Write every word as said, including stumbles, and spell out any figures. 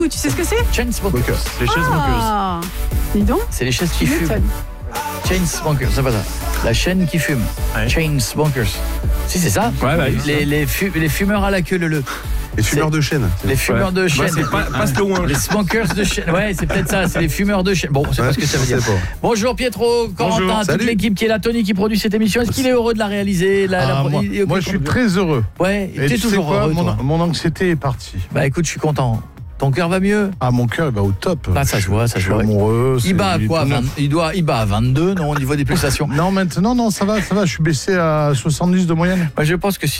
Tu sais ce que c'est? Chain smokers. Les chaises Ah, dis donc. C'est les chaises qui Tu fument. m'étonnes. Chain smokers, c'est pas ça. La chaîne qui fume. Ouais. Chain smokers. Si, c'est ça. Ouais, bah, les, les, fu- les fumeurs à la queue leu. Les fumeurs de chêne. Les fumeurs de Bah, chaîne. c'est pas, passe le loin. Les smokers de chaîne. Ouais, c'est peut-être ça. C'est les fumeurs de chaîne. Bon, c'est pas ce que ça veut dire. Bonjour Pietro, Corentin, toute salut. l'équipe qui est là, Tony qui produit cette émission. Est-ce qu'il est heureux de la réaliser la, la Ah, moi, il- moi, je suis très heureux. Ouais, Et t'es tu sais toujours quoi, heureux. mon, toi. mon anxiété est partie. Bah écoute, je suis content. Ton cœur va mieux? Ah, mon cœur il va au top. Bah, ça se voit, ça je se suis voit. amoureux. Il c'est- bat à est quoi tout neuf. vingt il, doit, il bat à vingt-deux, non, au niveau des pulsations? Non, maintenant, non, ça va, ça va. Je suis baissé à soixante-dix de moyenne. Moi, je pense que si